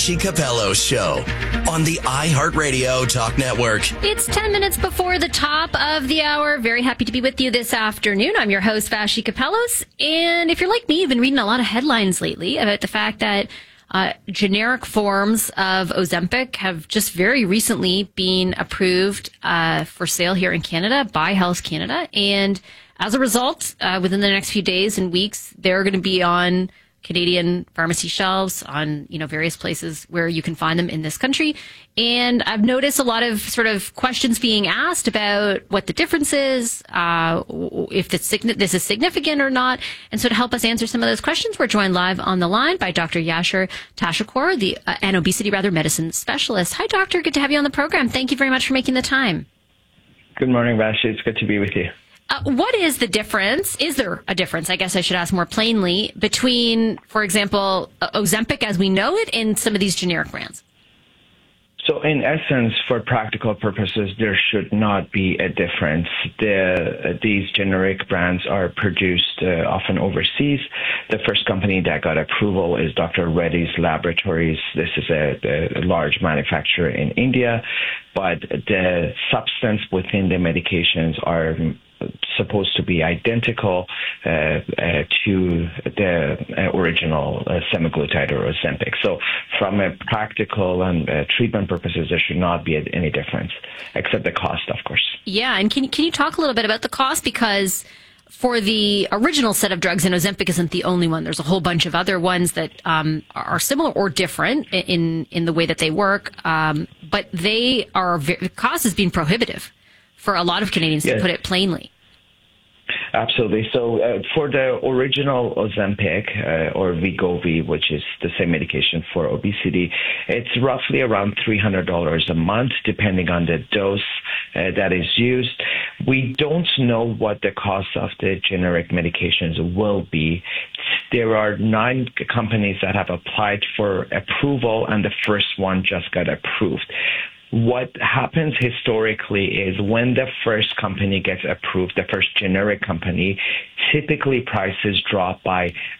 Capello Show on the iHeartRadio Talk Network. It's 10 minutes before the top of the hour. Very happy to be with you this afternoon. I'm your host, Vashi Capellos. And if you're like me, you've been reading a lot of headlines lately about the fact that generic forms of Ozempic have just very recently been approved for sale here in Canada by Health Canada. And as a result, within the next few days and weeks, they're going to be on Canadian pharmacy shelves, on various places where you can find them in this country. And I've noticed a lot of sort of questions being asked about what the difference is, if this is significant or not. And so to help us answer some of those questions, we're joined live on the line by Dr. Yashar Tashakor, an obesity medicine specialist. Hi, doctor. Good to have you on the program. Thank you very much for making the time. Good morning, Vashi. It's good to be with you. What is the difference? Is there a difference, I guess I should ask more plainly, between, for example, Ozempic as we know it and some of these generic brands? So in essence, for practical purposes, there should not be a difference. These generic brands are produced often overseas. The first company that got approval is Dr. Reddy's Laboratories. This is a large manufacturer in India, but the substance within the medications are supposed to be identical to the original semaglutide or Ozempic. So from a practical and treatment purposes, there should not be any difference, except the cost, of course. Yeah, and can you talk a little bit about the cost? Because for the original set of drugs, and Ozempic isn't the only one, there's a whole bunch of other ones that are similar or different in the way that they work, but the cost has been prohibitive for a lot of Canadians, to put it plainly. Absolutely. So for the original Ozempic or Wegovy, which is the same medication for obesity, it's roughly around $300 a month, depending on the dose that is used. We don't know what the cost of the generic medications will be. There are 9 companies that have applied for approval, and the first one just got approved. What happens historically is when the first company gets approved, the first generic company, typically prices drop by